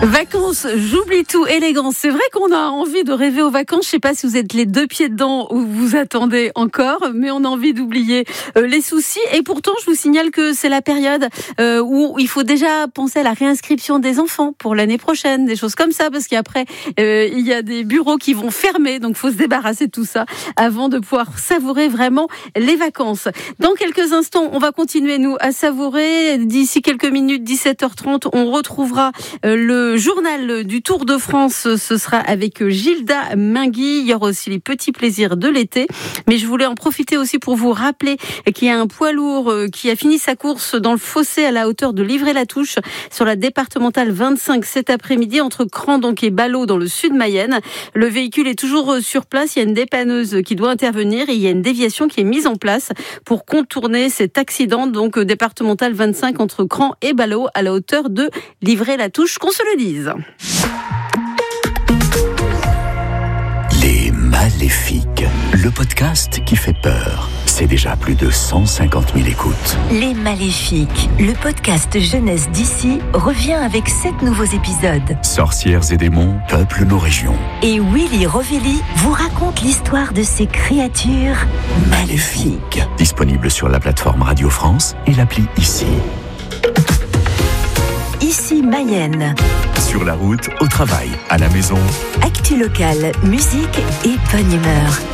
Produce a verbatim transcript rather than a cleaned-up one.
Vacances, j'oublie tout, élégance. C'est vrai qu'on a envie de rêver aux vacances. Je sais pas si vous êtes les deux pieds dedans ou vous attendez encore, mais on a envie d'oublier euh, les soucis. Et pourtant, je vous signale que c'est la période euh, où il faut déjà penser à la réinscription des enfants pour l'année prochaine, des choses comme ça, parce qu'après, euh, il y a des bureaux qui vont fermer, donc faut se débarrasser de tout ça avant de pouvoir savourer vraiment les vacances. Dans quelques instants, on va continuer, nous, à savourer. D'ici quelques minutes, dix-sept heures trente, on retrouvera euh, le journal du Tour de France. Ce sera avec Gilda Mingui. Il y aura aussi les petits plaisirs de l'été. Mais je voulais en profiter aussi pour vous rappeler qu'il y a un poids lourd qui a fini sa course dans le fossé à la hauteur de Livray-la-Touche sur la départementale vingt-cinq cet après-midi entre Cran donc et Ballot dans le sud Mayenne. Le véhicule est toujours sur place. Il y a une dépanneuse qui doit intervenir et il y a une déviation qui est mise en place pour contourner cet accident donc départemental vingt-cinq entre Cran et Ballot à la hauteur de Livray-la-Touche. Qu'on se le dise. Les Maléfiques, le podcast qui fait peur. C'est déjà plus de cent cinquante mille écoutes. Les Maléfiques, le podcast jeunesse d'ici, revient avec sept nouveaux épisodes. Sorcières et démons peuplent nos régions. Et Willy Rovelli vous raconte l'histoire de ces créatures maléfiques. Disponible sur la plateforme Radio France et l'appli Ici. Ici Mayenne. Sur la route, au travail, à la maison. Actu locale, musique et bonne humeur.